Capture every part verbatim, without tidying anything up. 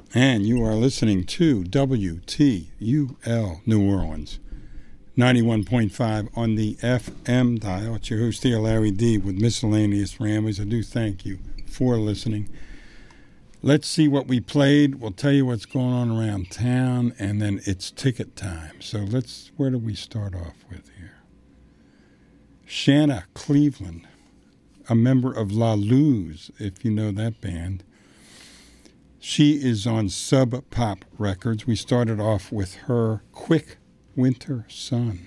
And you are listening to W T U L New Orleans, ninety-one point five on the F M dial. It's your host here, Larry D, with Miscellaneous Ramblings. I do thank you for listening. Let's see what we played. We'll tell you what's going on around town, and then it's ticket time. So let's, where do we start off with here? Shanna Cleveland, a member of La Luz, if you know that band. She is on Sub Pop Records. We started off with her Quick Winter Sun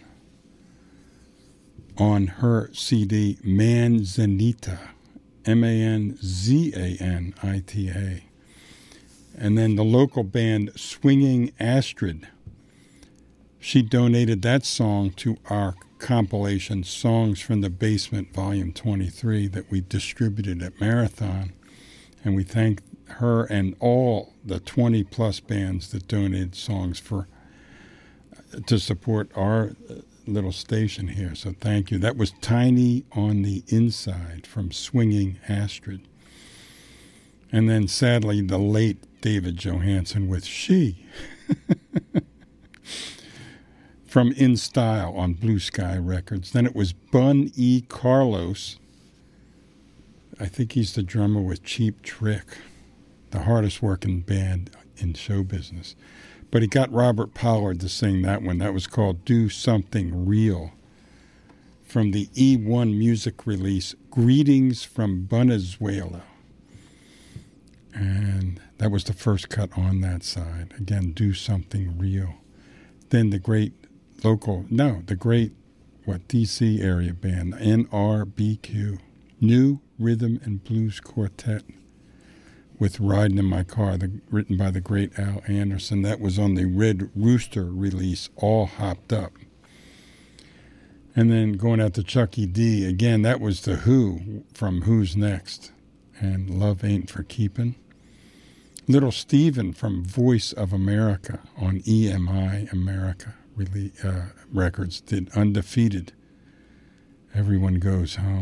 on her C D Manzanita, M A N Z A N I T A. And then the local band Swinging Astrid. She donated that song to our compilation Songs from the Basement Volume twenty-three that we distributed at Marathon. And we thank her and all the twenty plus bands that donated songs for to support our little station here. So thank you. That was Tiny on the Inside from Swinging Astrid. And then sadly the late David Johansen with She from In Style on Blue Sky Records. Then it was Bun E. Carlos. I think he's the drummer with Cheap Trick, the hardest working band in show business. But he got Robert Pollard to sing that one. That was called Do Something Real from the E one music release, Greetings from Venezuela. And that was the first cut on that side. Again, Do Something Real. Then the great local, no, the great, what, D C area band, N R B Q, New Rhythm and Blues Quartet, with Riding in My Car, the, written by the great Al Anderson. That was on the Red Rooster release, All Hopped Up. And then going out to Chucky D, again, that was The Who from Who's Next, and Love Ain't for Keepin'. Little Steven from Voice of America on E M I America really, uh, Records did Undefeated. Everyone Goes Home.